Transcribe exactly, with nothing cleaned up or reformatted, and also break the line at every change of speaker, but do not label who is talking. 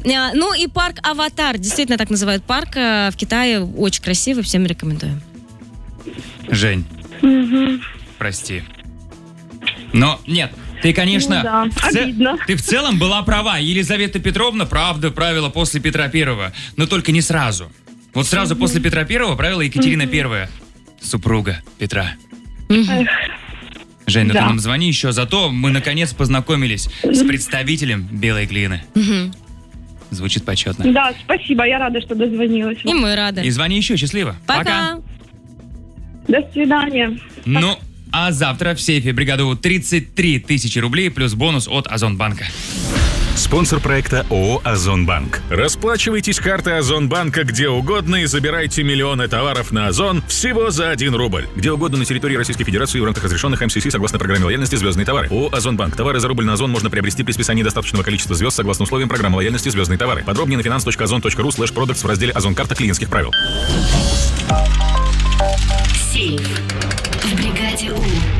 Ну и парк «Аватар». Действительно так называют парк в Китае. Очень красивый, всем рекомендую.
Жень,
Угу.
прости. Но нет, ты, конечно,
Ну да,
в це-
обидно.
ты в целом была права. Елизавета Петровна, правда, правила после Петра Первого, но только не сразу. Вот сразу после Петра Первого правила Екатерина Первая, супруга Петра.
Мгм.
Жень, ну
Да.
ты нам звони еще, зато мы наконец познакомились с представителем белой глины.
Мгм.
Звучит почетно.
Да, спасибо, я рада, что дозвонилась.
И мы рады.
И звони еще, счастливо.
Пока.
До свидания.
Ну, а завтра в сейфе бригаду тридцать три тысячи рублей плюс бонус от Озонбанка.
Спонсор проекта ООО «Озонбанк». Расплачивайтесь картой Озонбанка где угодно и забирайте миллионы товаров на Озон всего за один рубль. Где угодно на территории Российской Федерации в рамках разрешенных эм си си согласно программе лояльности «Звездные товары». ООО «Озонбанк». Товары за рубль на Озон можно приобрести при списании достаточного количества звезд согласно условиям программы лояльности «Звездные товары». Подробнее на finance точка озон точка ру слэш продактс в разделе «Озон карта клиентских правил».
Сейф.